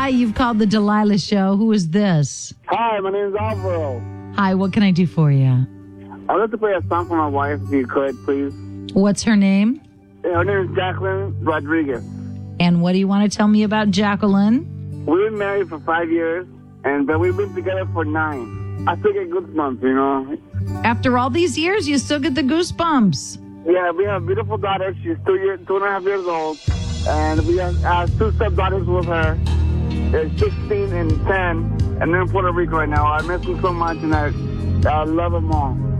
Hi, you've called the Delilah Show. Who is this? Hi, my name is Alvaro. Hi, what can I do for you? I'd like to play a song for my wife, if you could, please. What's her name? Her name is Jacqueline Rodriguez. And what do you want to tell me about Jacqueline? We've been married for 5 years, but we've been together for 9. I still get goosebumps, you know. After all these years, you still get the goosebumps. Yeah, we have a beautiful daughter. She's 2.5 years old. And we have 2 stepdaughters with her. They're 16 and 10. And they're in Puerto Rico right now. I miss them so much, and I love them all.